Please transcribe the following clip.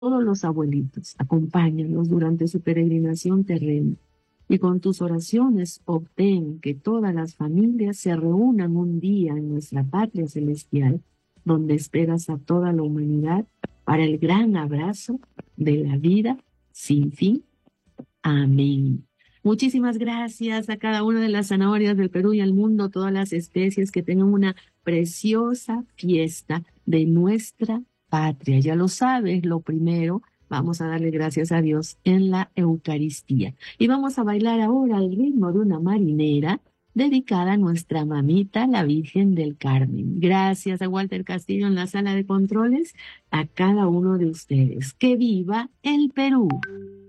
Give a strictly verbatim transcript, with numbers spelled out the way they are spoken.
todos los abuelitos, acompáñanos durante su peregrinación terrena. Y con tus oraciones obtén que todas las familias se reúnan un día en nuestra patria celestial, donde esperas a toda la humanidad para el gran abrazo de la vida sin fin. Amén. Muchísimas gracias a cada una de las zanahorias del Perú y al mundo, todas las especies que tengan una preciosa fiesta de nuestra patria. Ya lo sabes, lo primero, vamos a darle gracias a Dios en la Eucaristía. Y vamos a bailar ahora al ritmo de una marinera dedicada a nuestra mamita, la Virgen del Carmen. Gracias a Walter Castillo en la sala de controles, a cada uno de ustedes. ¡Que viva el Perú!